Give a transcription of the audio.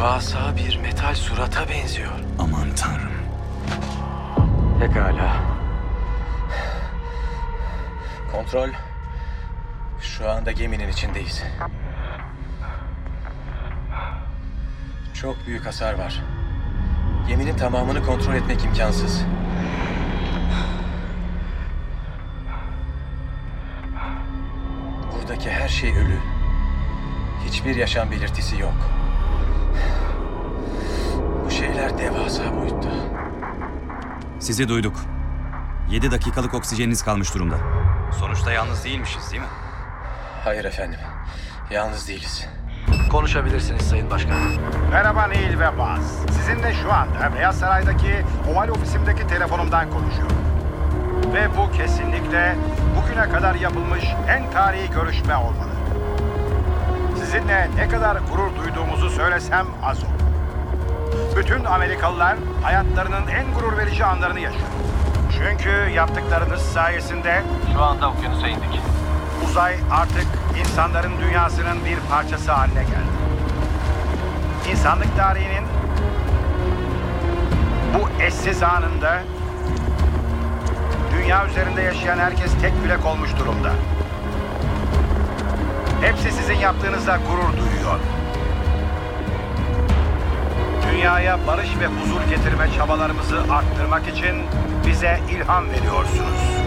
devasa bir metal surata benziyor. Aman tanrım. Pekala. Kontrol. Şu anda geminin içindeyiz. Çok büyük hasar var. Geminin tamamını kontrol etmek imkansız. Buradaki her şey ölü. Hiçbir yaşam belirtisi yok. Bu şeyler devasa boyutta. Sizi duyduk. 7 dakikalık oksijeniniz kalmış durumda. Sonuçta yalnız değilmişiz, değil mi? Hayır efendim. Yalnız değiliz. Konuşabilirsiniz Sayın Başkan. Merhaba Neil ve Baz. Sizinle şu anda Beyaz Saray'daki Oval ofisimdeki telefonumdan konuşuyorum. Ve bu kesinlikle bugüne kadar yapılmış en tarihi görüşme olmalı. Sizinle ne kadar gurur duyduğumuzu söylesem az olur. Bütün Amerikalılar hayatlarının en gurur verici anlarını yaşıyor. Çünkü yaptıklarınız sayesinde Şu anda okyanusa indik. uzay artık insanların dünyasının bir parçası haline geldi. İnsanlık tarihinin bu eşsiz anında dünya üzerinde yaşayan herkes tek yürek olmuş durumda. Hepsi sizin yaptığınızda gurur duyuyor. Dünyaya barış ve huzur getirme çabalarımızı arttırmak için bize ilham veriyorsunuz.